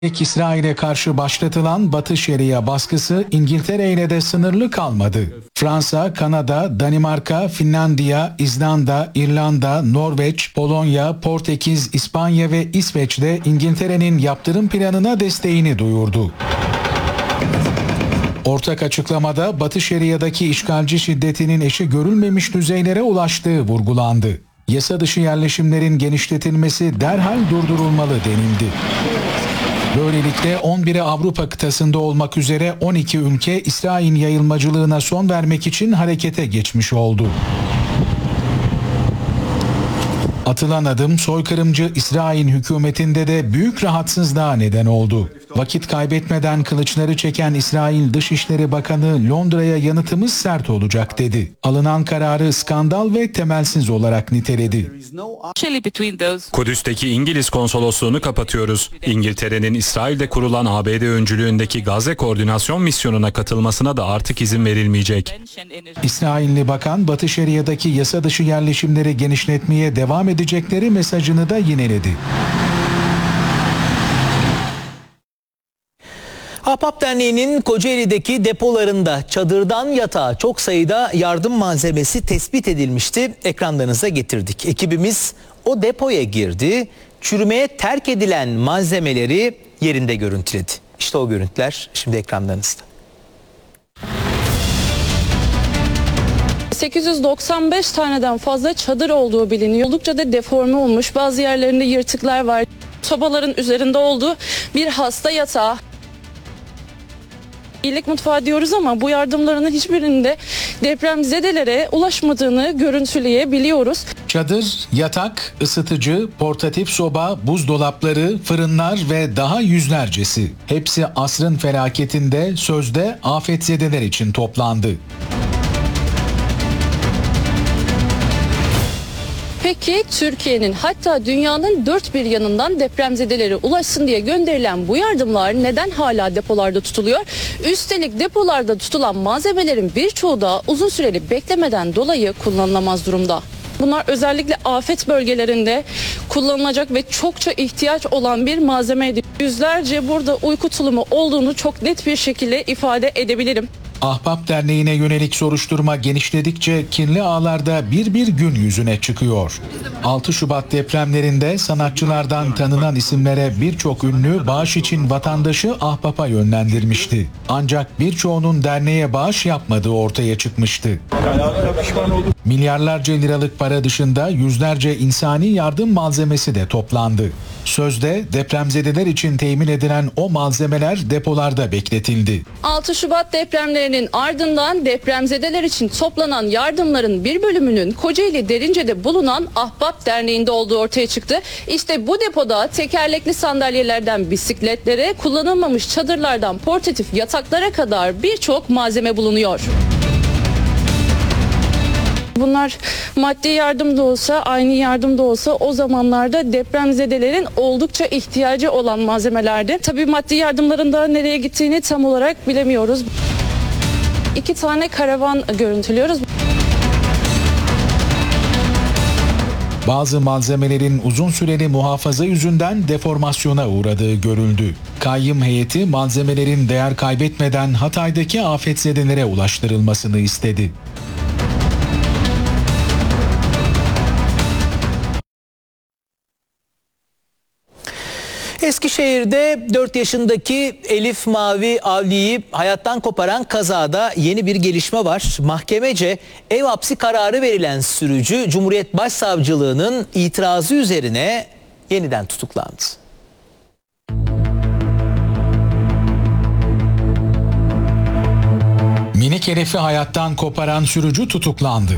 İsrail'e karşı başlatılan Batı Şeria baskısı İngiltere ile de sınırlı kalmadı. Fransa, Kanada, Danimarka, Finlandiya, İzlanda, İrlanda, Norveç, Polonya, Portekiz, İspanya ve İsveç de İngiltere'nin yaptırım planına desteğini duyurdu. Ortak açıklamada Batı Şeria'daki işgalci şiddetinin eşi görülmemiş düzeylere ulaştığı vurgulandı. Yasa dışı yerleşimlerin genişletilmesi derhal durdurulmalı denildi. Böylelikle 11'i Avrupa kıtasında olmak üzere 12 ülke İsrail yayılmacılığına son vermek için harekete geçmiş oldu. Atılan adım soykırımcı İsrail hükümetinde de büyük rahatsızlığa neden oldu. Vakit kaybetmeden kılıçları çeken İsrail Dışişleri Bakanı Londra'ya yanıtımız sert olacak dedi. Alınan kararı skandal ve temelsiz olarak niteledi. Kudüs'teki İngiliz konsolosluğunu kapatıyoruz. İngiltere'nin İsrail'de kurulan ABD öncülüğündeki Gazze koordinasyon misyonuna katılmasına da artık izin verilmeyecek. İsrailli bakan Batı Şeria'daki yasa dışı yerleşimleri genişletmeye devam edecekleri mesajını da yineledi. Ahbap Derneği'nin Kocaeli'deki depolarında çadırdan yatağa çok sayıda yardım malzemesi tespit edilmişti. Ekranlarınıza getirdik. Ekibimiz o depoya girdi. Çürümeye terk edilen malzemeleri yerinde görüntüledi. İşte o görüntüler şimdi ekranlarınızda. 895 taneden fazla çadır olduğu biliniyor. Oldukça da deforme olmuş. Bazı yerlerinde yırtıklar var. Sobaların üzerinde olduğu bir hasta yatağı. İyilik mutfağı diyoruz ama bu yardımların hiçbirinde depremzedelere ulaşmadığını görüntüleyebiliyoruz. Çadır, yatak, ısıtıcı, portatif soba, buzdolapları, fırınlar ve daha yüzlercesi. Hepsi asrın felaketinde sözde afetzedeler için toplandı. Peki Türkiye'nin hatta dünyanın dört bir yanından depremzedelere ulaşsın diye gönderilen bu yardımlar neden hala depolarda tutuluyor? Üstelik depolarda tutulan malzemelerin birçoğu da uzun süreli beklemeden dolayı kullanılamaz durumda. Bunlar özellikle afet bölgelerinde kullanılacak ve çokça ihtiyaç olan bir malzemeydi. Yüzlerce burada uyku tulumu olduğunu çok net bir şekilde ifade edebilirim. Ahbap Derneği'ne yönelik soruşturma genişledikçe kirli ağlarda bir gün yüzüne çıkıyor. 6 Şubat depremlerinde sanatçılardan tanınan isimlere birçok ünlü bağış için vatandaşı Ahbap'a yönlendirmişti. Ancak birçoğunun derneğe bağış yapmadığı ortaya çıkmıştı. Milyarlarca liralık para dışında yüzlerce insani yardım malzemesi de toplandı. Sözde depremzedeler için temin edilen o malzemeler depolarda bekletildi. 6 Şubat depremlerinin ardından depremzedeler için toplanan yardımların bir bölümünün Kocaeli Derince'de bulunan Ahbap Derneği'nde olduğu ortaya çıktı. İşte bu depoda tekerlekli sandalyelerden bisikletlere, kullanılmamış çadırlardan portatif yataklara kadar birçok malzeme bulunuyor. Bunlar maddi yardım da olsa, aynı yardım da olsa o zamanlarda depremzedelerin oldukça ihtiyacı olan malzemelerdi. Tabii maddi yardımların da nereye gittiğini tam olarak bilemiyoruz. 2 tane karavan görüntülüyoruz. Bazı malzemelerin uzun süreli muhafaza yüzünden deformasyona uğradığı görüldü. Kayyım heyeti malzemelerin değer kaybetmeden Hatay'daki afetzedelere ulaştırılmasını istedi. Eskişehir'de 4 yaşındaki Elif Mavi Avli'yi hayattan koparan kazada yeni bir gelişme var. Mahkemece ev hapsi kararı verilen sürücü Cumhuriyet Başsavcılığı'nın itirazı üzerine yeniden tutuklandı. Minik Elif'i hayattan koparan sürücü tutuklandı.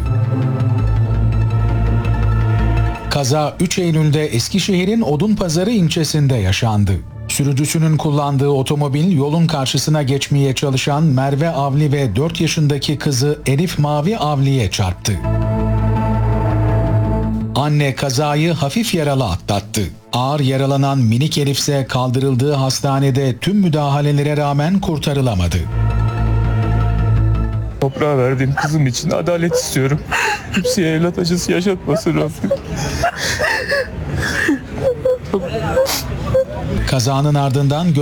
Kaza 3 Eylül'de Eskişehir'in Odunpazarı ilçesinde yaşandı. Sürücüsünün kullandığı otomobil yolun karşısına geçmeye çalışan Merve Avli ve 4 yaşındaki kızı Elif Mavi Avli'ye çarptı. Anne kazayı hafif yaralı atlattı. Ağır yaralanan minik Elif ise kaldırıldığı hastanede tüm müdahalelere rağmen kurtarılamadı. Toprağa verdiğim kızım için adalet istiyorum. Kimseye evlat acısı yaşatmasın Rabbim. Kazanın ardından